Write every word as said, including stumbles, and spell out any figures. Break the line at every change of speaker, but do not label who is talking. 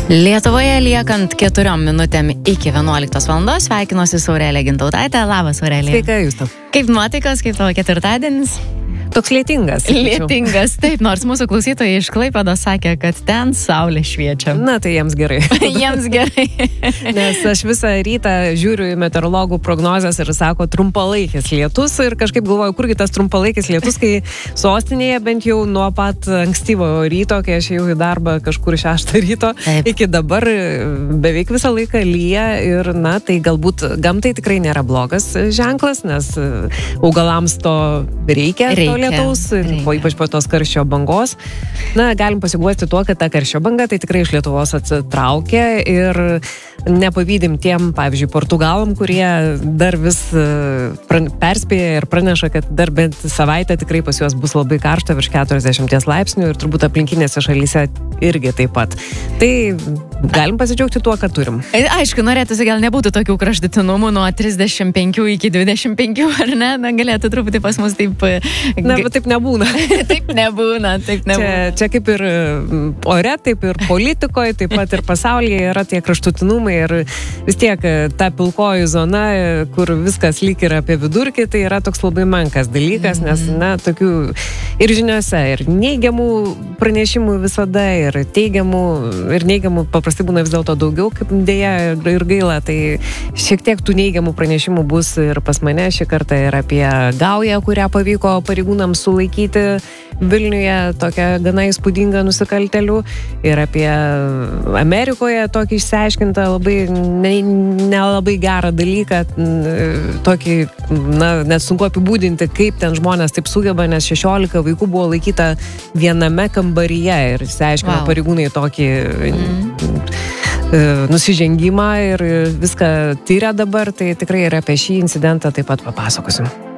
Lietuvoje liekant keturiom minutėm iki vienuoliktos valandos sveikinuosi su Aurelija Gintautaitė. Labas, Aurelija.
Sveika, jūs tau.
Kaip nuotaikas, kaip tavo ketvirtadienis?
Toks lietingas.
Lietingas, taip, nors mūsų klausytojai iš Klaipėdos sakė, kad ten saulė šviečia.
Na, tai jiems gerai.
Jiems gerai.
Nes aš visą rytą žiūriu į meteorologų prognozes ir sako trumpalaikis lietus ir kažkaip galvoju, kurgi tas trumpalaikis lietus, kai sostinėje bent jau nuo pat ankstyvo ryto, kai aš jau į darbą kažkur šeštą ryto, taip, iki dabar beveik visą laiką lyja ir, na, tai galbūt gamtai tikrai nėra blogas ženklas, nes augalams to reikia, reikia. Lietaus, po, ypač po tos karščio bangos. Na, galim pasiguosti tuo, kad ta karščio banga tai tikrai iš Lietuvos atsitraukia ir nepavydim tiem, pavyzdžiui, Portugalam, kurie dar vis perspėja ir praneša, kad dar bent savaitę tikrai pas juos bus labai karšta, virš keturiasdešimties laipsnių ir turbūt aplinkinėse šalyse irgi taip pat. Tai galim pasidžiaugti tuo, ką turim.
Aišku, norėtųsi gal nebūtų tokių kraštutinumų nuo trisdešimt penkių iki dvidešimt penkių, ar ne? Na, galėtų truputį pas mus taip...
Na, bet taip nebūna.
Taip nebūna, taip nebūna.
Čia, čia kaip ir ore, taip ir politikoje, taip pat ir pasaulyje yra tie kraštutinumai ir vis tiek ta pilkoji zona, kur viskas lyg yra apie vidurkį, tai yra toks labai menkas dalykas, nes, na, tokių ir žiniose, ir neigiamų pranešimų visada, ir teigiamų, ir neigiamų paprastai būna vis dėlto daugiau, kaip dėja ir gaila, tai šiek tiek tų neigiamų pranešimų bus ir pas mane šį kartą ir apie gaują, kurią pavyko pareigūnams sulaikyti Vilniuje, tokią gana įspūdingą nusikaltelių, ir apie Amerikoje tokį išsiaiškintą labai nelabai ne gerą dalyką, tokį, na, net sunku apibūdinti, kaip ten žmonės taip sugeba, nes šešiolika vaikų buvo laikyta viename kambaryje ir išsiaiškino wow. pareigūnai tokį mm. nusižengimą ir viską tyria dabar, tai tikrai ir apie šį incidentą taip pat papasakosim.